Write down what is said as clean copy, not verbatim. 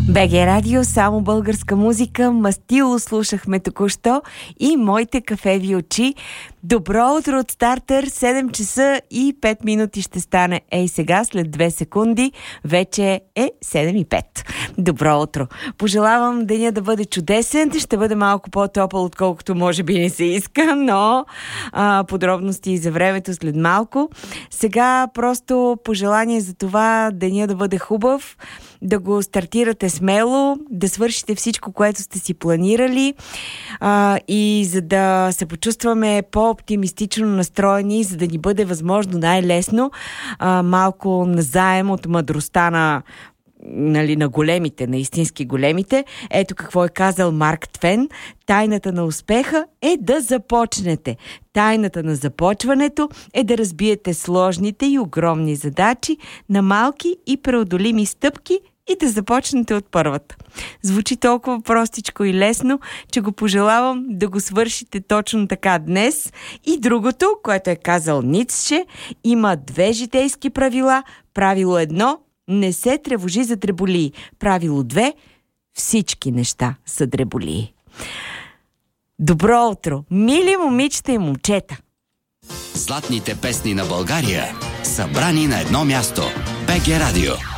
БГ Радио, само българска музика. Мастило слушахме току-що и моите кафеви очи. Добро утро от стартър, 7 часа и 5 минути ще стане. Ей сега, след 2 секунди, вече е 7 и 5. Добро утро. Пожелавам деня да бъде чудесен, ще бъде малко по-топъл, отколкото може би не се иска, но подробности за времето след малко. Сега просто пожелание за това деня да бъде хубав, да го стартирате смело, да свършите всичко, което сте си планирали и за да се почувстваме по-оптимистично настроени, за да ни бъде възможно най-лесно малко назаем от мъдростта на големите, на истински големите. Ето какво е казал Марк Твен. Тайната на успеха е да започнете. Тайната на започването е да разбиете сложните и огромни задачи на малки и преодолими стъпки и да започнете от първата. Звучи толкова простичко и лесно, че го пожелавам да го свършите точно така днес. И другото, което е казал Ницше, има 2 житейски правила. Правило 1 – не се тревожи за дреболии. Правило 2 – всички неща са дреболии. Добро утро, мили момичета и момчета! Златните песни на България, събрани на едно място. БГ Радио.